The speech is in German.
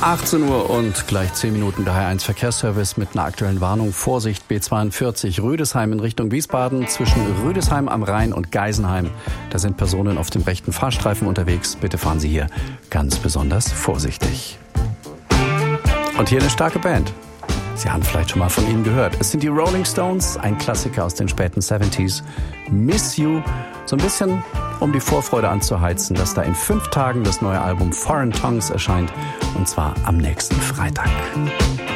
18 Uhr und gleich 10 Minuten der HR1 Verkehrsservice mit einer aktuellen Warnung. Vorsicht, B42 Rüdesheim in Richtung Wiesbaden zwischen Rüdesheim am Rhein und Geisenheim. Da sind Personen auf dem rechten Fahrstreifen unterwegs. Bitte fahren Sie hier ganz besonders vorsichtig. Und hier eine starke Band. Sie haben vielleicht schon mal von ihnen gehört. Es sind die Rolling Stones, ein Klassiker aus den späten 70s. Miss You, so ein bisschen um die Vorfreude anzuheizen, dass da in 5 Tagen das neue Album Foreign Tongues erscheint. Und zwar am nächsten Freitag.